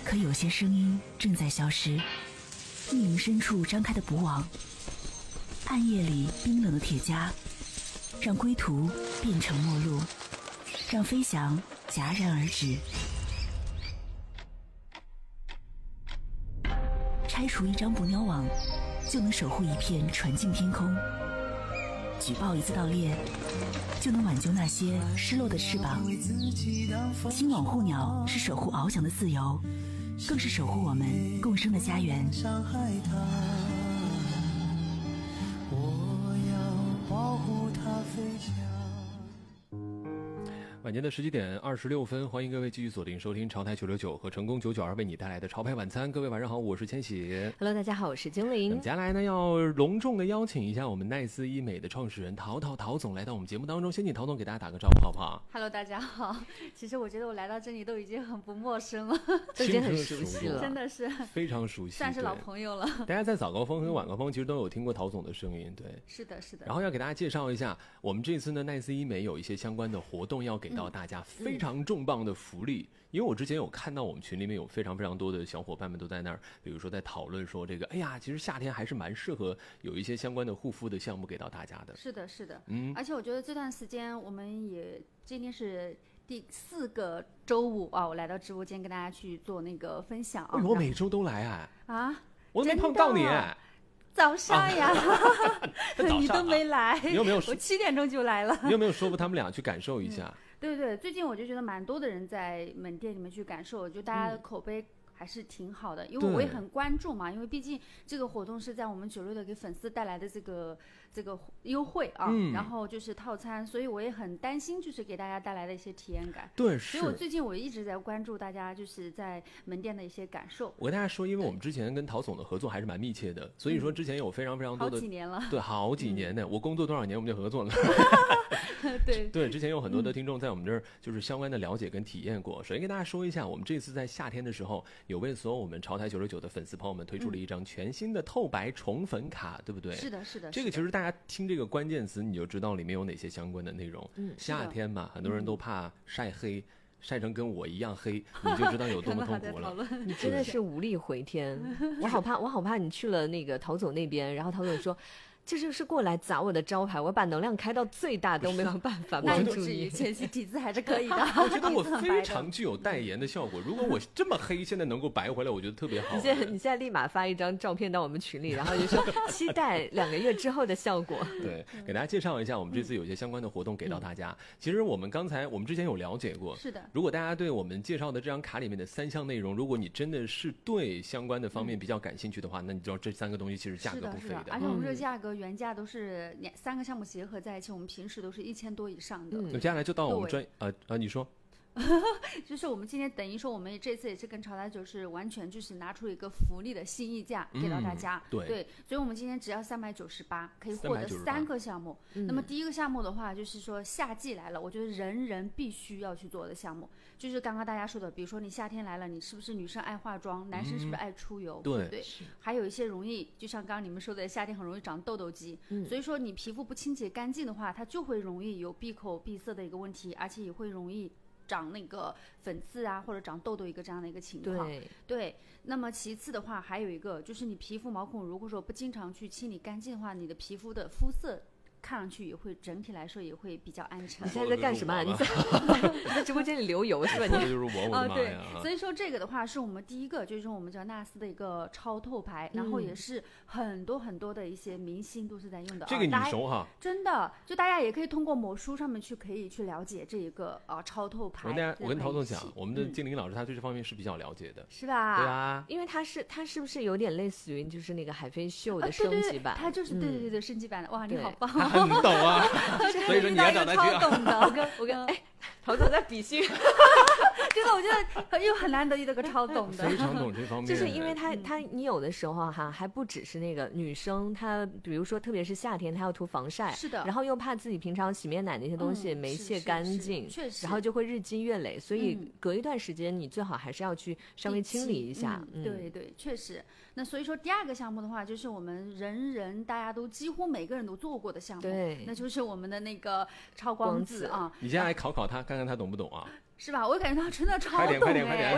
可有些声音正在消失。密林深处张开的捕网，暗夜里冰冷的铁枷，让归途变成陌路，让飞翔戛然而止。拆除一张捕鸟网，就能守护一片纯净天空；举报一次盗猎，就能挽救那些失落的翅膀。金网护鸟是守护翱翔的自由，更是守护我们共生的家园。 晚间的17点26分，欢迎各位继续锁定收听潮台969和成功992为你带来的潮牌晚餐。各位晚上好，我是千玺。 Hello， 大家好，我是精灵。 接下来呢，要隆重的邀请一下我们奈斯医美的创始人陶总来到我们节目当中。先请陶总给大家打个招呼，好不好 ？Hello， 大家好。其实我觉得我来到这里都已经很不陌生了， 都已经很熟悉了， 真的是非常熟悉， 算是老朋友了。 大家在早高峰和晚高峰其实都有听过陶总的声音，对， 是的，是的。 然后要给大家介绍一下，我们这次呢奈斯医美有一些相关的活动要给到大家，非常重磅的福利。因为我之前有看到我们群里面有非常多的小伙伴们都在那儿，比如说在讨论说这个，哎呀，其实夏天还是蛮适合有一些相关的护肤的项目给到大家的。 是的，是的，而且我觉得这段时间我们也今天是第4个周五啊，我来到直播间跟大家去做那个分享啊。 我每周都来啊， 我没碰到你。 早上呀，你都没来， 你有没有？ 我7点钟就来了。 你有没有说服他们俩去感受一下？ 对对，最近我就觉得蛮多的人在门店里面去感受，就大家的口碑还是挺好的，因为我也很关注嘛，因为毕竟这个活动是在我们96的给粉丝带来的这个优惠啊，然后就是套餐，所以我也很担心就是给大家带来的一些体验感。 对， 所以我最近我一直在关注大家就是在门店的一些感受。 我跟大家说，因为我们之前跟陶总的合作还是蛮密切的，所以说之前有非常多的好几年了， 对，好几年呢。我工作多少年我们就合作了。对，之前有很多的听众在我们这儿就是相关的了解跟体验过。首先跟大家说一下，我们这次在夏天的时候，有为所有我们潮台99的粉丝朋友们推出了一张全新的透白宠粉卡，对不对？ 是的，是的。 这个其实大家听这个关键词，你就知道里面有哪些相关的内容。夏天嘛，很多人都怕晒黑。晒成跟我一样黑，你就知道有多么痛苦了。 你真的是无力回天。我好怕你去了那个陶总那边，然后陶总说这就是过来砸我的招牌，我把能量开到最大都没有办法帮助你。 前期体质还是可以的。 我觉得我非常具有代言的效果。如果我这么黑，现在能够白回来，我觉得特别好。 你现在立马发一张照片到我们群里，然后就说期待2个月之后的效果。 对，给大家介绍一下，我们这次有一些相关的活动给到大家。其实我们之前有了解过， 是的。 如果大家对我们介绍的这张卡里面的3项内容，如果你真的是对相关的方面比较感兴趣的话，那你知道这3个东西其实价格不菲的。 而且我们这价格原价都是3个项目结合在一起，我们平时都是1000多以上的。 那接下来就到我们你说。 就是我们今天等于说我们这次也是跟潮台就是完全就是拿出一个福利的新溢价给到大家。对，所以我们今天只要398可以获得3个项目。那么第一个项目的话就是说夏季来了，我觉得人人必须要去做的项目，就是刚刚大家说的，比如说你夏天来了，你是不是女生爱化妆，男生是不是爱出油，对不对？还有一些容易，就像刚刚你们说的，夏天很容易长痘痘肌，所以说你皮肤不清洁干净的话，它就会容易有闭口闭塞的一个问题，而且也会容易长那个粉刺啊，或者长痘痘一个这样的一个情况。对。那么其次的话，还有一个就是你皮肤毛孔如果说不经常去清理干净的话，你的皮肤的肤色看上去也会整体来说也会比较暗沉。 你现在在干什么？你在直播间里流油是吧？ 这就是我的妈呀！ 对，所以说这个的话是我们第一个，就是我们叫纳斯的一个超透牌，然后也是很多的一些明星都是在用的。 这个你熟哈？ 真的，就大家也可以通过某书上面可以去了解这一个超透牌。 我跟陶总讲，我们的精灵老师他对这方面是比较了解的， 是吧？ 对啊， 因为他是不是有点类似于就是那个海飞秀的升级版？ 他就是对升级版的。哇，你好棒！ 很懂啊，所以说你要找他去。 超懂的， 我跟陶总在比心。 这个我觉得又很难得一个超懂的， 非常懂这方面。 就是因为你有的时候还不只是那个女生，她比如说特别是夏天，她要涂防晒， 是的， 然后又怕自己平常洗面奶那些东西没卸干净， 确实， 然后就会日积月累，所以隔一段时间你最好还是要去稍微清理一下。 对，确实。那所以说第2个项目的话，就是我们大家都几乎每个人都做过的项目， 对， 那就是我们的那个超光子啊。 你先来考他，看看他懂不懂啊？ 是吧？我感觉他真的超懂。 快点！